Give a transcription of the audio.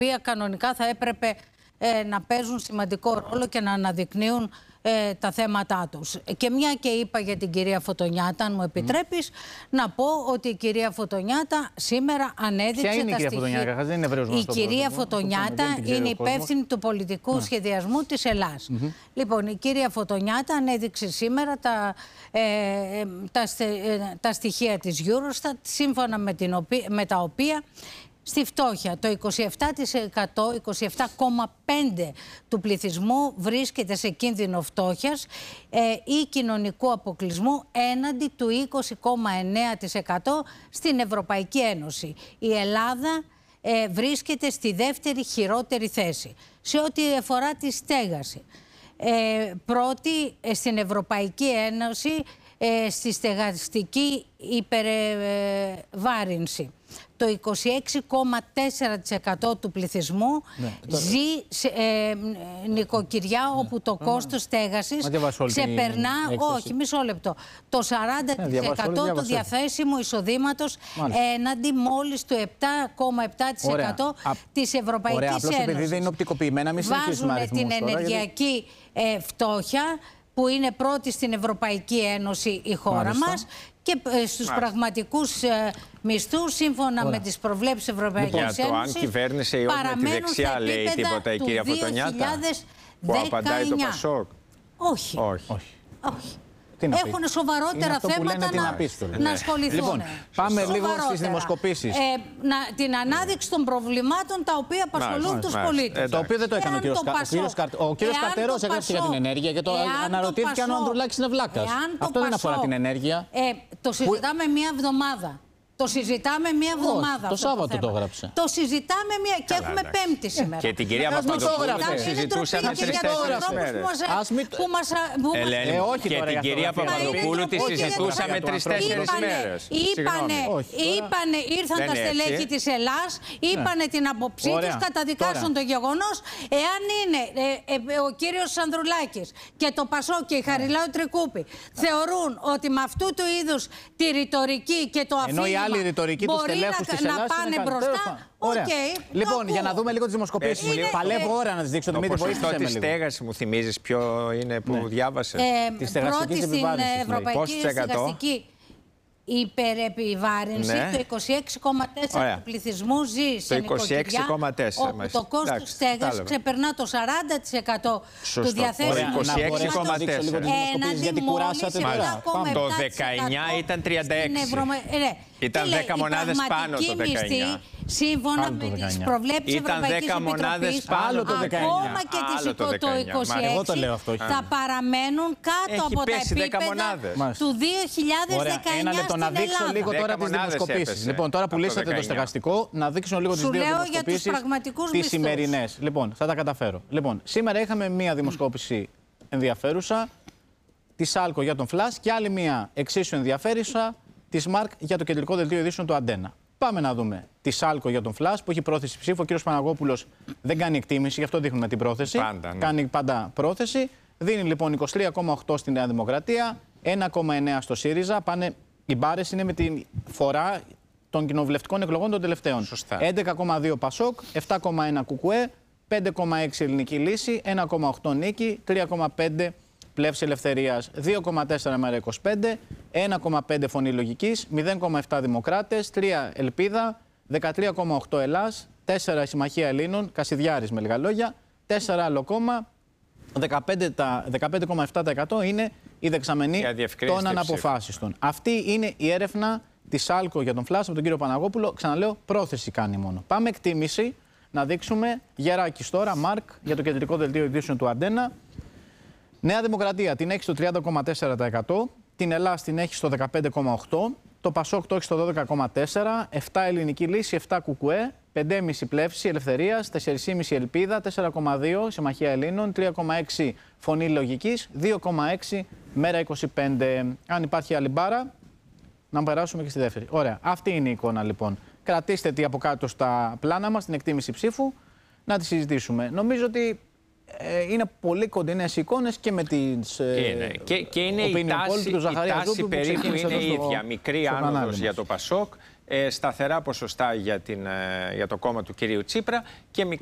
οποία κανονικά θα έπρεπε να παίζουν σημαντικό ρόλο και να αναδεικνύουν τα θέματά τους. Και μια και είπα για την κυρία Φωτονιάτα, αν μου επιτρέπεις, να πω ότι η κυρία Φωτονιάτα σήμερα ανέδειξε Ποια είναι τα η κυρία στοιχεία. Φωτονιάτα, δεν είναι ευρέως γνωστό. Η κυρία Φωτονιάτα είναι υπεύθυνη του πολιτικού σχεδιασμού της Ελλάς. Λοιπόν, η κυρία Φωτονιάτα ανέδειξε σήμερα τα στοιχεία της Eurostat, σύμφωνα με τα οποία στη φτώχεια το 27%, 27,5% του πληθυσμού βρίσκεται σε κίνδυνο φτώχειας ή κοινωνικού αποκλεισμού, έναντι του 20,9% στην Ευρωπαϊκή Ένωση. Η Ελλάδα βρίσκεται στη δεύτερη χειρότερη θέση. Σε ό,τι αφορά τη στέγαση, πρώτη στην Ευρωπαϊκή Ένωση στη στεγαστική υπερβάρυνση. Το 26,4% του πληθυσμού ζει σε νοικοκυριά όπου το κόστος στέγασης ξεπερνά, όχι, μισό λεπτό, το 40% του διαθέσιμου εισοδήματος, έναντι μόλις του 7,7% της Ευρωπαϊκής Ένωσης. Απλώς επειδή δεν είναι οπτικοποιημένα, μην συνεχίσουμε αριθμούς. Βάζουν την ενεργειακή φτώχεια, που είναι πρώτη στην Ευρωπαϊκή Ένωση η χώρα μας, και στους πραγματικούς μισθούς, σύμφωνα με τις προβλέψεις της Ευρωπαϊκής Ένωσης, για το αν κυβέρνησε ή όχι με τη δεξιά λέει τίποτα η κυρία Φωτονιάτα, που απαντάει το Πασόκ. Όχι. Έχουν σοβαρότερα θέματα να ασχοληθούν. Λοιπόν, πάμε λίγο στις δημοσκοπήσεις. Την ανάδειξη των προβλημάτων τα οποία απασχολούν τους πολίτες. Το οποίο δεν το έκανε ο κύριος Καρτερός, έγραψε για την ενέργεια και το αναρωτήθηκε αν ο Ανδρουλάκης είναι βλάκας. Αυτό δεν αφορά την ενέργεια. Το συζητάμε μία εβδομάδα. Το συζητάμε μία εβδομάδα. Το Σάββατο το έγραψε. Το συζητάμε μία και έχουμε Πέμπτη σήμερα. Και την κυρία Παπαδοπούλου συζητούσαμε 3-4 μέρες. Όχι, και την κυρία Παπαδοπούλου τη συζητούσαμε 3-4 μέρες. Ήρθαν τα στελέχη της Ελλάς, είπανε την άποψή τους, καταδικάσουν το γεγονός. Εάν είναι ο κύριος Ανδρουλάκης και το Πασόκ και η Χαριλάου Τρικούπη θεωρούν ότι με αυτού του είδους τη ρητορική και το αφήγημα η ρητορική του στελέχους της Ελλάδας να πάνε μπροστά. Λοιπόν, για να δούμε λίγο τις δημοσκοπήσεις. Παλεύω ώρα να τις δείξω. Το ποσοστό της στέγασης μου θυμίζεις ποιο είναι που διάβασε? Της στεγαστικής επιβάρυνσης. Ευρωπαϊκή στεγαστική υπερεπιβάρυνση, το 26,4% του πληθυσμού ζει σε νοικοκυριά όπου το κόστος στέγασης ξεπερνά το 40% του διαθέσιμου. Το 26,4%. Γιατί κουράσατε τώρα. Το 19 ήταν 36%. Ήταν 10 μονάδες πάνω το 19. Σύμφωνα με τις προβλέψεις Ευρωπαϊκής Επιτροπής, ακόμα και το 26 θα παραμένουν κάτω από τα επίπεδα του 2019 ένα λεπτό, να δείξω λίγο τώρα τις δημοσκοπήσεις. Λοιπόν, τώρα που λύσατε το στεγαστικό, να δείξω λίγο τις δύο δημοσκοπήσεις, τις σημερινές. Λοιπόν, θα τα καταφέρω. Λοιπόν, σήμερα είχαμε μία δημοσκόπηση ενδιαφέρουσα, τη Σάλκο για τον Φλας, και άλλη μία εξίσου ενδιαφέρουσα, τη ΜΑΡΚ για το κεντρικό δελτίο ειδήσεων του Αντένα. Πάμε να δούμε τη Σάλκο για τον Φλας που έχει πρόθεση ψήφου. Ο κ. Παναγόπουλος δεν κάνει εκτίμηση, γι' αυτό δίνουμε την πρόθεση. Κάνει πάντα πρόθεση. Δίνει λοιπόν 23,8 στη Νέα Δημοκρατία, 1,9 στο ΣΥΡΙΖΑ. Οι μπάρες είναι με τη φορά των κοινοβουλευτικών εκλογών των τελευταίων. 11,2 ΠΑΣΟΚ, 7,1 ΚΚΕ, 5,6 Ελληνική Λύση, 1,8 Νίκη, 3,5 Πλεύση Ελευθερίας, 2,4 ΜΕΡΑ25, 1,5 Φωνή Λογικής, 0,7 Δημοκράτες, 3 Ελπίδα, 13,8 Ελλάς, 4 Συμμαχία Ελλήνων, Κασιδιάρης με λίγα λόγια, 4 άλλο κόμμα, 15,7% είναι η δεξαμενή των αναποφάσιστων. Αυτή είναι η έρευνα της Σάλκο για τον Φλας από τον κύριο Παναγόπουλο. Ξαναλέω, πρόθεση κάνει μόνο. Πάμε εκτίμηση να δείξουμε. Γεράκης τώρα, ΜΑΡΚ για το κεντρικό δελτίο ειδήσεων του Αντένα. Νέα Δημοκρατία την έχει στο 30,4%, την Ελλάς την έχει στο 15,8%, το Πασόκ το έχει στο 12,4%, 7 Ελληνική Λύση, 7 ΚΚΕ, 5,5 Πλεύση Ελευθερίας, 4,5 Ελπίδα, 4,2 Συμμαχία Ελλήνων, 3,6 Φωνή Λογικής, 2,6 ΜΕΡΑ25. Αν υπάρχει άλλη μπάρα, να περάσουμε και στη δεύτερη. Ωραία. Αυτή είναι η εικόνα λοιπόν. Κρατήστε τι από κάτω στα πλάνα μας, την εκτίμηση ψήφου, να τη συζητήσουμε. Νομίζω ότι είναι πολύ κοντινές εικόνες και με τις και είναι η τάση περίπου είναι η ίδια. Μικρή άνοδος για το Πασόκ, σταθερά ποσοστά για το κόμμα του κυρίου Τσίπρα και